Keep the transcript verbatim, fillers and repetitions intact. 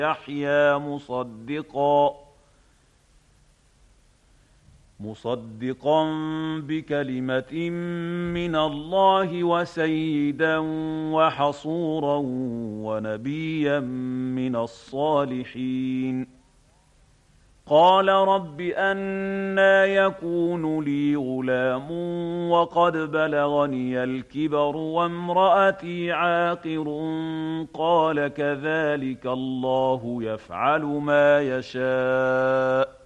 يحيى مصدقا مصدقا بكلمة من الله وسيدا وحصورا ونبيا من الصالحين. قال رب أنى يكون لي غلام وقد بلغني الكبر وامرأتي عاقر قال كذلك الله يفعل ما يشاء